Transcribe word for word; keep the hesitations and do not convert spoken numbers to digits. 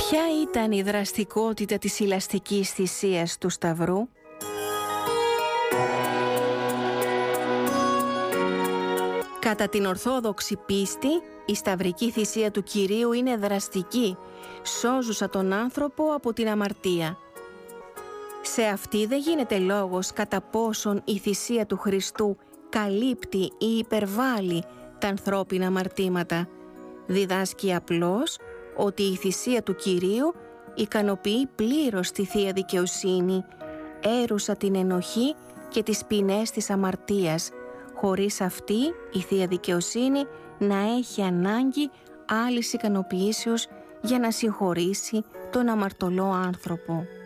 Ποια ήταν η δραστικότητα της ηλαστικής θυσίας του Σταυρού? Κατά την Ορθόδοξη πίστη, η σταυρική θυσία του Κυρίου είναι δραστική, σώζουσα τον άνθρωπο από την αμαρτία. Σε αυτή δεν γίνεται λόγος κατά πόσον η θυσία του Χριστού καλύπτει ή υπερβάλλει τα ανθρώπινα αμαρτήματα. Διδάσκει απλώς ότι η θυσία του Κυρίου ικανοποιεί πλήρως τη Θεία Δικαιοσύνη, έρουσα την ενοχή και τις ποινές της αμαρτίας, χωρίς αυτή η Θεία Δικαιοσύνη να έχει ανάγκη άλλης ικανοποιήσεως για να συγχωρήσει τον αμαρτωλό άνθρωπο.